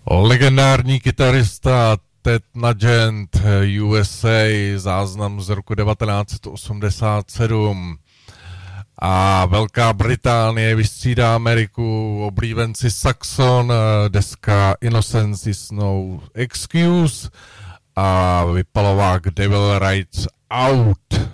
Legendární kytarista Ted Nugent, USA, záznam z roku 1987. A Velká Británie vystřídá Ameriku, oblíbenci Saxon, deska Innocence is no excuse a vypalovák Devil Rides Out.